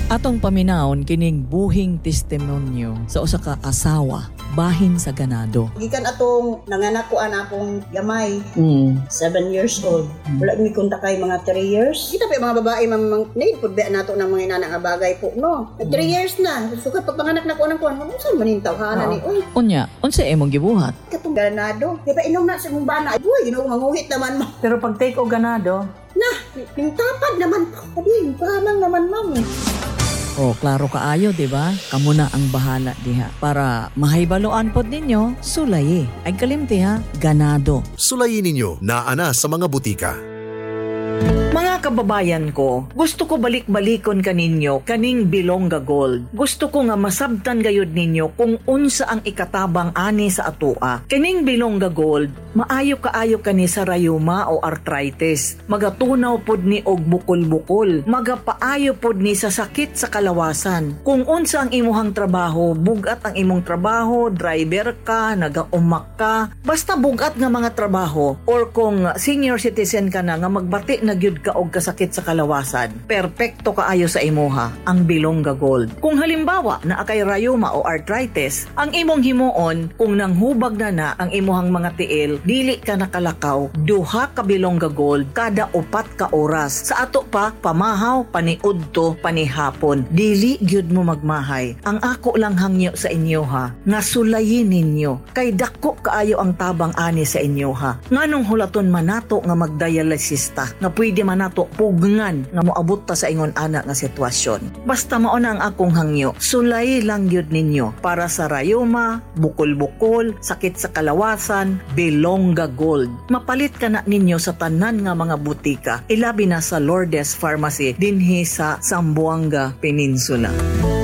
Atong paminawon kining buhing testimonyo sa usa ka asawa bahin sa ganado. Gikan atong nanganak ko akong gamay, 7 years old. Wala mi kunta kay mga 3 years. Kita pa mga babae need pud ba nato ng mga inana nga bagay po, no. 3 years na. So kapag panganak na ko anang kuan, unsa man ning tawhana ni oy. Unya, unsa imong gibuhat? Katong ganado. Di ba inom na sa mong bana. Uy, manguhit naman mo. Pero pag take o ganado, Yung tapad naman po. Sabi, pahamang naman, ma'am. Klaro kaayo, di ba? Kamu na ang bahala diha. Para mahibaloan pod ninyo, sulayi. Ay kalimti ha, ganado. Sulayin ninyo na ana sa mga butika. mga kababayan ko, gusto ko balik-balikon kaninyo kaning Bilongga Gold. Gusto ko nga masabtan gayud ninyo kung unsa ang ikatabang ani sa atua. Kining Bilongga Gold, maayo kaayo kani sa rayuma o arthritis. Magatunaw pod ni og bukol-bukol. Magapaayo pod ni sa sakit sa kalawasan. Kung unsa ang imuhang trabaho, bugat ang imong trabaho, driver ka, nagaumak ka, basta bugat nga mga trabaho, or kung senior citizen ka na nga magbati na gyud ka og kasakit sa kalawasan, perpekto kaayo sa imuha ang Bilongga Gold. Kung halimbawa na akay rayuma o arthritis, ang imong himuon kung nanghubag na ang imuhang mga tiil, dili ka nakalakaw, duha ka Bilongga Gold kada 4 ka oras. Sa ato pa, pamahaw, paniudto, panihapon. Dili gyud mo magmahay. Ang ako lang hangyo sa inyo ha, nga sulayin ninyo. Kay dako kaayo ang tabang ani sa inyo ha. Nganong hulaton manato nga magdialysista, nga pwede manato pugngan nga moabot ta sa ingon ana nga sitwasyon. Basta mao na ang akong hangyo, sulay lang gyud ninyo para sa rayuma, bukol-bukol, sakit sa kalawasan, Bilongga Gold. Mapalit ka na ninyo sa tanan nga mga butika, ilabi na sa Lourdes Pharmacy dinhi sa Zamboanga Peninsula.